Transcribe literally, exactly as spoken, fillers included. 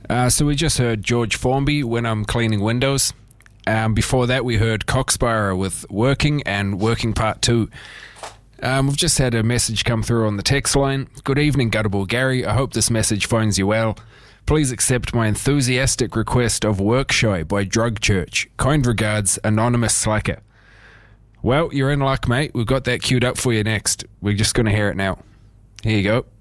Uh, so we just heard George Formby, When I'm Cleaning Windows. Um, before that, we heard Coxsparrow with Working and Working Part two. Um, we've just had a message come through on the text line. Good evening, Gutterball Gary. I hope this message finds you well. Please accept my enthusiastic request of Work Shy by Drug Church. Kind regards, Anonymous Slacker. Well, you're in luck, mate. We've got that queued up for you next. We're just going to hear it now. Here you go.